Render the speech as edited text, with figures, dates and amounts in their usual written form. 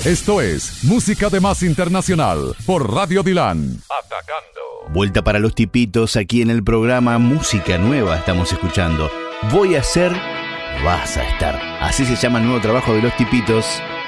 Esto es Música de Más Internacional por Radio Dilan. Atacando. Vuelta para los tipitos aquí en el programa Música Nueva. Estamos escuchando Voy a ser, vas a estar. Así se llama el nuevo trabajo de los tipitos.